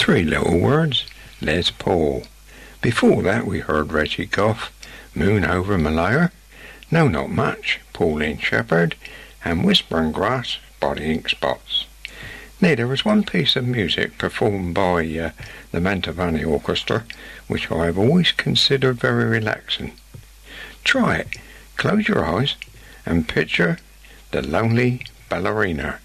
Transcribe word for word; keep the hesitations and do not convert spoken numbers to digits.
Three Little Words, Les Paul. Before that we heard Reggie Goff, Moon Over Malaya, No Not Much, Pauline Shepherd, and Whispering Grass, Body Ink Spots. Now there was one piece of music performed by uh, the Mantovani Orchestra which I have always considered very relaxing. Try it. Close your eyes and picture the lonely ballerina.